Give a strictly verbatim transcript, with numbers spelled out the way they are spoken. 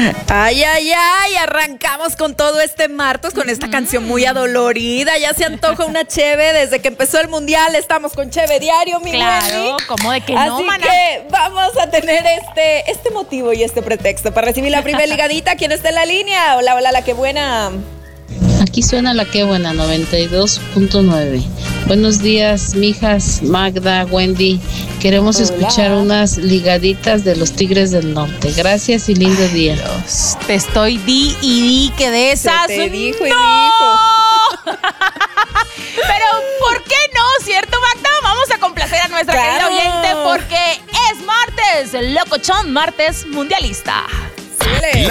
Ay, ay, ay, arrancamos con todo este martes con esta canción muy adolorida. Ya se antoja una cheve desde que empezó el mundial. Estamos con cheve diario, mi Claro, Wendy. ¿cómo de que Así no, maná? que vamos a tener este, este motivo y este pretexto para recibir la primera ligadita. ¿Quién está en la línea? Hola, hola, la que buena. Aquí suena la que buena, noventa y dos punto nueve. Buenos días, mijas, Magda, Wendy. Queremos Hola. escuchar unas ligaditas de los Tigres del Norte. Gracias y lindo Ay, día. Dios, te estoy di y di que de esas. Se te dijo y ¡no! dijo. Pero, ¿por qué no? ¿Cierto, Magda? Vamos a complacer a nuestra Claro. querida oyente porque es martes, locochón, martes mundialista. Súbele.